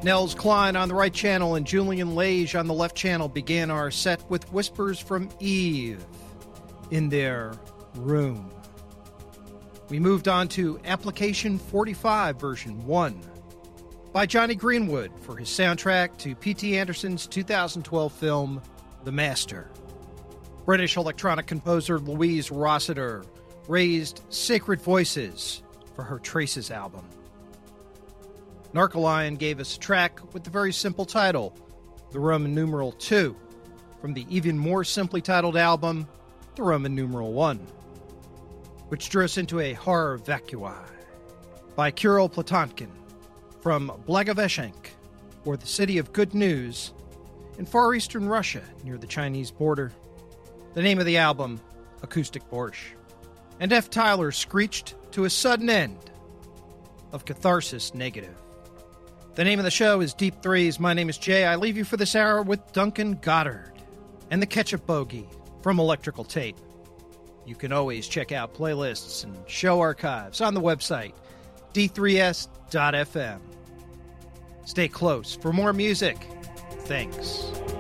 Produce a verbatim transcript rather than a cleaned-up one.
Nels Klein on the right channel and Julian Lage on the left channel began our set with Whispers from Eve in their room. We moved on to Application forty-five version one by Johnny Greenwood for his soundtrack to P T Anderson's two thousand twelve film The Master. British electronic composer Louise Rossiter raised Sacred Voices for her Traces album. Narcolion gave us a track with the very simple title, The Roman Numeral two, from the even more simply titled album, The Roman Numeral one, which drew us into a horror vacui by Kirill Platonkin from Blagoveshchensk, or the city of good news, in far eastern Russia near the Chinese border. The name of the album, Acoustic Borscht. And F. Tyler screeched to a sudden end of Catharsis Negative. The name of the show is Deep Threes. My name is Jay. I leave you for this hour with Duncan Goddard and the Ketchup Bogey from Electrical Tape. You can always check out playlists and show archives on the website, d three s dot f m. Stay close for more music. Thanks.